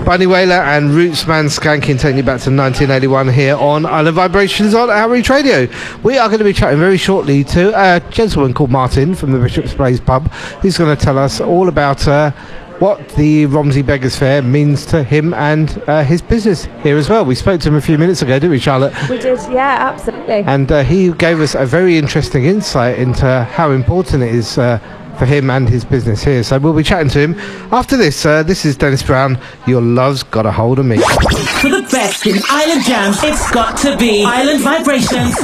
Bunny Wailer and Rootsman Skanking, taking you back to 1981 here on Island Vibrations on Outreach Radio. We are going to be chatting very shortly to a gentleman called Martin from the Bishop's Blaze pub. He's going to tell us all about what the Romsey Beggars Fair means to him and his business here as well. We spoke to him a few minutes ago, didn't we, Charlotte? We did, yeah, absolutely. And he gave us a very interesting insight into how important it is for him and his business here. So we'll be chatting to him after this. This is Dennis Brown. Your love's got a hold of me. For the best in Island Jams, it's got to be Island Vibrations.